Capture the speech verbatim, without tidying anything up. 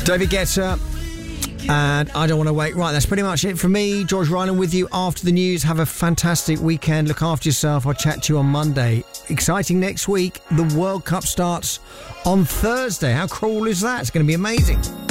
David Guetta. And I Don't Want to Wait. Right, that's pretty much it from me. George Ryland with you after the news. Have a fantastic weekend. Look after yourself. I'll chat to you on Monday. Exciting next week. The World Cup starts on Thursday. How cool is that? It's going to be amazing.